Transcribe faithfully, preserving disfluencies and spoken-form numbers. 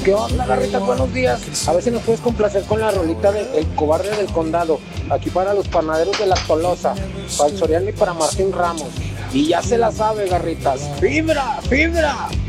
¿Qué onda, Garrita? Buenos días. A ver si nos puedes complacer con la rolita de El Cobarde del Condado. Aquí para los panaderos de La Tolosa, para el Soriano y para Martín Ramos. Y ya se la sabe, Garritas. ¡Fibra! ¡Fibra!